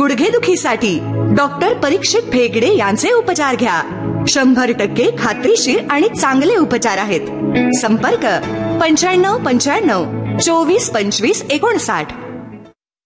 गुडघेदुखीसाठी doctor परीक्षित भेगडे यांचे उपचार घ्या. 100% खात्रीशीर आणि चांगले उपचार आहेत. संपर्क 95 95 24 25 59.